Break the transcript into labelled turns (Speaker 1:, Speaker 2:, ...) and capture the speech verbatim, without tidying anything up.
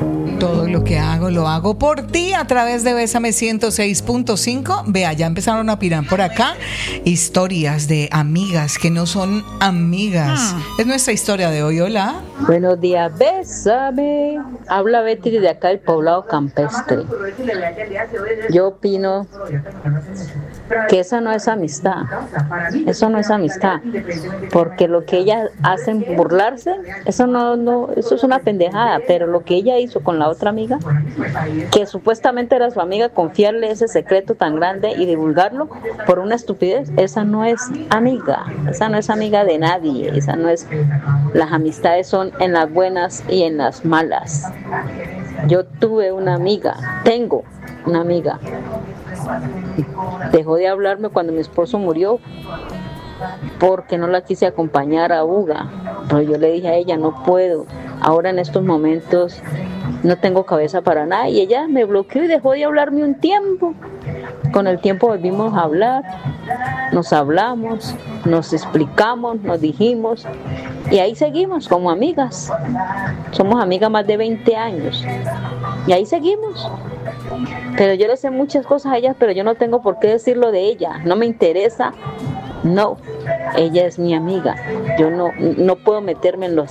Speaker 1: Todo lo que hago, lo hago por ti a través de Bésame ciento seis punto cinco. Vea, ya empezaron a pirar por acá historias de amigas que no son amigas. Ah. Es nuestra historia de hoy. Hola.
Speaker 2: Buenos días, Bésame. Habla Betty de acá del poblado campestre. Yo opino que esa no es amistad. Eso no es amistad. Porque lo que ellas hacen burlarse, eso no, no, eso es una pendejada. Pero lo que ella hizo con la otra amiga, que supuestamente era su amiga, confiarle ese secreto tan grande y divulgarlo por una estupidez, esa no es amiga, esa no es amiga de nadie, esa no es, las amistades son en las buenas y en las malas. Yo tuve una amiga, tengo una amiga, dejó de hablarme cuando mi esposo murió porque no la quise acompañar a Uga, pero yo le dije a ella, no puedo, ahora en estos momentos no tengo cabeza para nada, y ella me bloqueó y dejó de hablarme un tiempo. Con el tiempo volvimos a hablar, nos hablamos, nos explicamos, nos dijimos, y ahí seguimos como amigas. Somos amigas más de veinte años, y ahí seguimos. Pero yo le sé muchas cosas a ella, pero yo no tengo por qué decirlo de ella, no me interesa. No, ella es mi amiga. Yo no, no puedo meterme en los